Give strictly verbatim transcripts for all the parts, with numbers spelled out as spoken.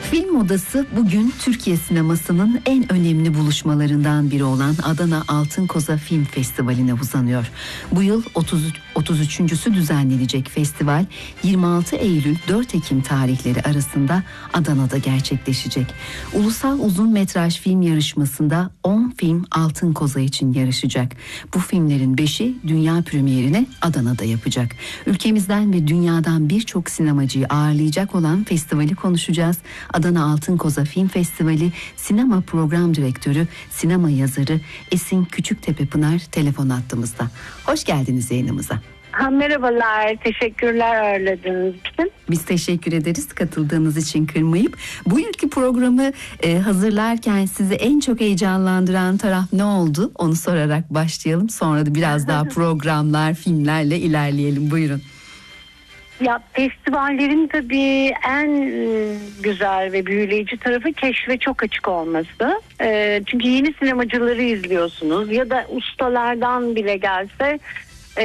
Film Odası bugün Türkiye sinemasının en önemli buluşmalarından biri olan Adana Altın Koza Film Festivali'ne uzanıyor. Bu yıl otuz üçüncüsü düzenlenecek festival yirmi altı Eylül dört Ekim tarihleri arasında Adana'da gerçekleşecek. Ulusal uzun metraj film yarışmasında on film Altın Koza için yarışacak. Bu filmlerin beşi dünya premierini Adana'da yapacak. Ülkemizden ve dünyadan birçok sinemacıyı ağırlayacak olan festivali konuşacağız. Adana Altın Koza Film Festivali Sinema Program Direktörü, sinema yazarı Esin Küçüktepe-Pınar telefon hattımızda. Hoş geldiniz yayınımıza. Ha, merhabalar, teşekkürler ağırladığınız için. Biz teşekkür ederiz katıldığınız için kırmayıp. Bu yılki programı e, hazırlarken sizi en çok heyecanlandıran taraf ne oldu? Onu sorarak başlayalım. Sonra da biraz daha programlar, filmlerle ilerleyelim. Buyurun. Ya festivallerin tabii en güzel ve büyüleyici tarafı keşfe çok açık olması. E, çünkü yeni sinemacıları izliyorsunuz ya da ustalardan bile gelse e,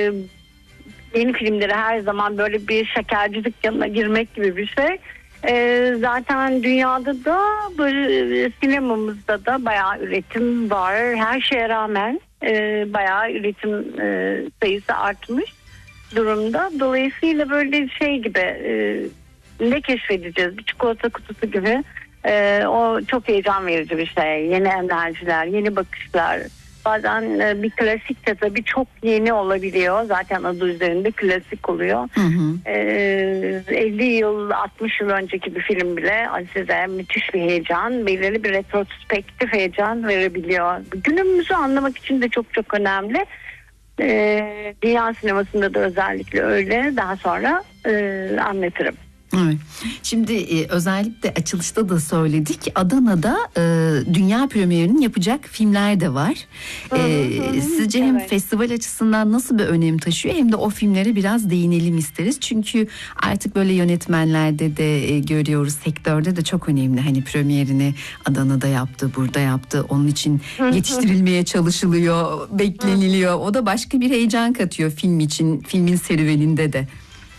yeni filmleri her zaman böyle bir şekerci dükkanına girmek gibi bir şey. E, zaten dünyada da böyle sinemamızda da bayağı üretim var. Her şeye rağmen e, bayağı üretim e, sayısı artmış durumda. Dolayısıyla böyle şey gibi e, ne keşfedeceğiz? Bir çikolata kutusu gibi. E, o çok heyecan verici bir şey. Yeni enerjiler, yeni bakışlar. Bazen e, bir klasik de tabii çok yeni olabiliyor. Zaten adı üzerinde klasik oluyor. Hı hı. E, elli yıl, altmış yıl önceki bir film bile size müthiş bir heyecan, belirli bir retrospektif heyecan verebiliyor. Günümüzü anlamak için de çok çok önemli. Ee, dünya sinemasında da özellikle öyle. Daha sonra e, anlatırım. Evet. Şimdi e, özellikle açılışta da söyledik. Adana'da e, dünya premierini yapacak filmler de var. E, hı hı, sizce hem evet. festival açısından nasıl bir önem taşıyor hem de o filmlere biraz değinelim isteriz. Çünkü artık böyle yönetmenlerde de e, görüyoruz, sektörde de çok önemli. Hani premierini Adana'da yaptı, burada yaptı. Onun için hı hı. yetiştirilmeye çalışılıyor, bekleniliyor. O da başka bir heyecan katıyor film için, filmin serüveninde de.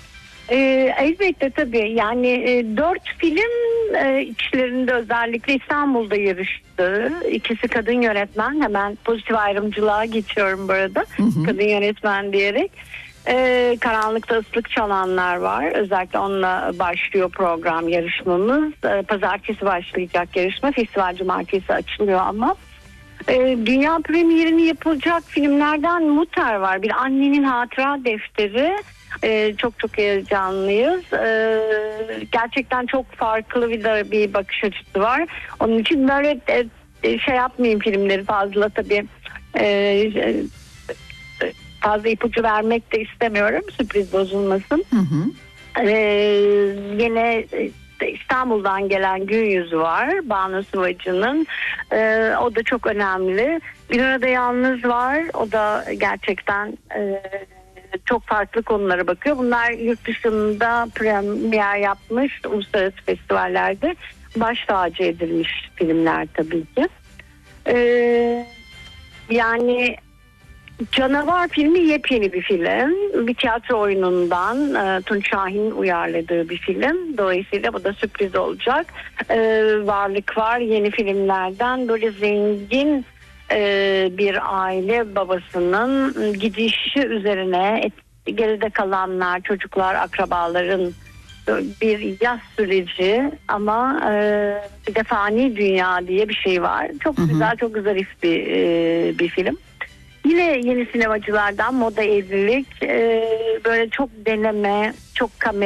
Ee, elbette tabii yani e, dört film e, içlerinde özellikle İstanbul'da yarıştı. İkisi kadın yönetmen. Hemen pozitif ayrımcılığa geçiyorum bu arada. Hı hı. Kadın yönetmen diyerek. Ee, Karanlıkta Islık Çalanlar var. Özellikle onunla başlıyor program yarışmamız. Ee, Pazartesi başlayacak yarışma. Festival Cumartesi açılıyor ama. Ee, dünya premierini yapılacak filmlerden Muter var. Bir annenin hatıra defteri. Ee, çok çok heyecanlıyız. Ee, gerçekten çok farklı bir de bir bakış açısı var. Onun için böyle e, şey yapmayayım filmleri fazla tabii e, fazla ipucu vermek de istemiyorum. Sürpriz bozulmasın. Hı hı. Ee, yine İstanbul'dan gelen Gün Yüzü var. Banu Sıvacı'nın. Ee, o da çok önemli. Bir arada Yalnız var. O da gerçekten e, çok farklı konulara bakıyor. Bunlar yurt dışında premier yapmış, uluslararası festivallerde baş tacı edilmiş filmler tabii ki. Ee, yani Canavar filmi yepyeni bir film. Bir tiyatro oyunundan e, Tunç Şahin uyarladığı bir film. Dolayısıyla bu da sürpriz olacak. E, Varlık var yeni filmlerden. Böyle zengin e, bir aile babasının gidişi üzerine et, geride kalanlar, çocuklar, akrabaların bir yaz süreci ama e, bir de fani dünya diye bir şey var. Çok hı hı. güzel, çok zarif bir, e, bir film. Yine yeni sinemacılardan Moda Evlilik, e, böyle çok deneme, çok kamera